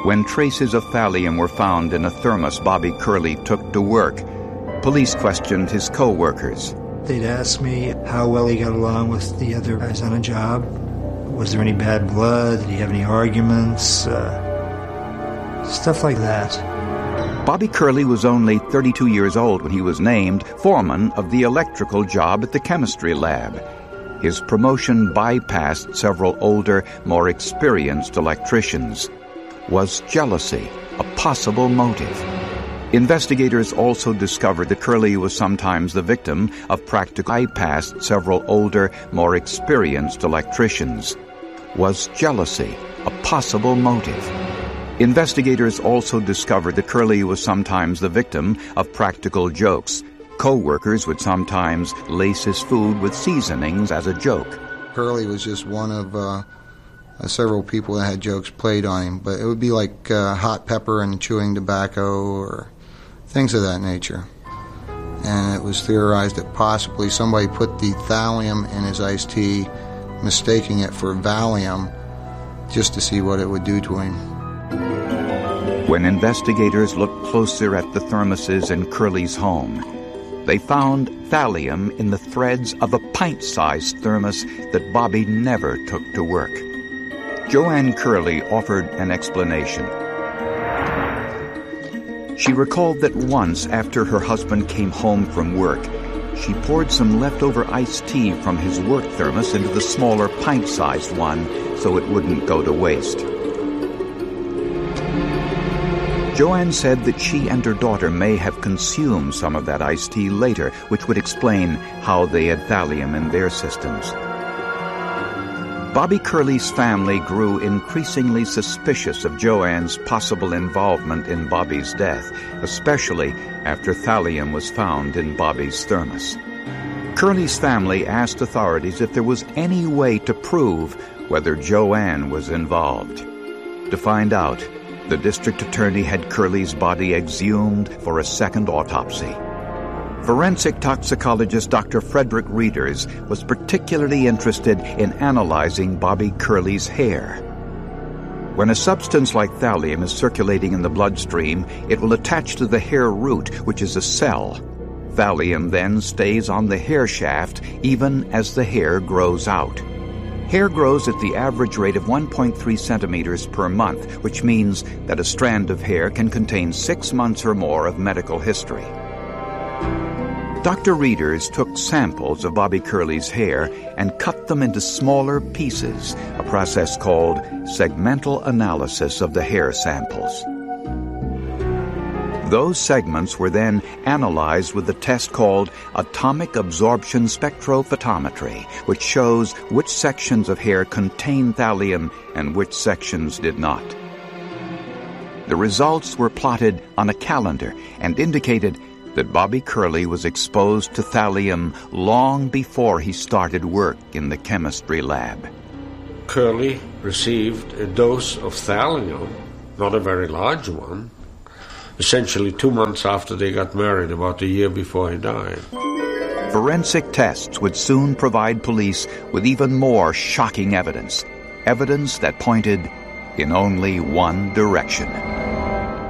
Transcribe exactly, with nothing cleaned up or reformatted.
When traces of thallium were found in a thermos Bobby Curley took to work, police questioned his co-workers. They'd ask me how well he got along with the other guys on a job. Was there any bad blood? Did he have any arguments? Uh, stuff like that. Bobby Curley was only thirty-two years old when he was named foreman of the electrical job at the chemistry lab. His promotion bypassed several older, more experienced electricians. Was jealousy a possible motive? Investigators also discovered that Curley was sometimes the victim of practical bypassed several older, more experienced electricians. Was jealousy a possible motive? Investigators also discovered that Curley was sometimes the victim of practical jokes. Co-workers would sometimes lace his food with seasonings as a joke. Curley was just one of uh, uh, several people that had jokes played on him, but it would be like uh, hot pepper and chewing tobacco or things of that nature. And it was theorized that possibly somebody put the thallium in his iced tea, mistaking it for Valium, just to see what it would do to him. When investigators looked closer at the thermoses in Curley's home, they found thallium in the threads of a pint-sized thermos that Bobby never took to work. Joanne Curley offered an explanation. She recalled that once after her husband came home from work, she poured some leftover iced tea from his work thermos into the smaller pint-sized one so it wouldn't go to waste. Joanne said that she and her daughter may have consumed some of that iced tea later, which would explain how they had thallium in their systems. Bobby Curley's family grew increasingly suspicious of Joanne's possible involvement in Bobby's death, especially after thallium was found in Bobby's thermos. Curley's family asked authorities if there was any way to prove whether Joanne was involved. To find out, the district attorney had Curley's body exhumed for a second autopsy. Forensic toxicologist Doctor Frederick Reeders was particularly interested in analyzing Bobby Curley's hair. When a substance like thallium is circulating in the bloodstream, it will attach to the hair root, which is a cell. Thallium then stays on the hair shaft even as the hair grows out. Hair grows at the average rate of one point three centimeters per month, which means that a strand of hair can contain six months or more of medical history. Doctor Reeders took samples of Bobby Curley's hair and cut them into smaller pieces, a process called segmental analysis of the hair samples. Those segments were then analyzed with a test called atomic absorption spectrophotometry, which shows which sections of hair contain thallium and which sections did not. The results were plotted on a calendar and indicated that Bobby Curley was exposed to thallium long before he started work in the chemistry lab. Curley received a dose of thallium, not a very large one, essentially two months after they got married, about a year before he died. Forensic tests would soon provide police with even more shocking evidence, evidence that pointed in only one direction.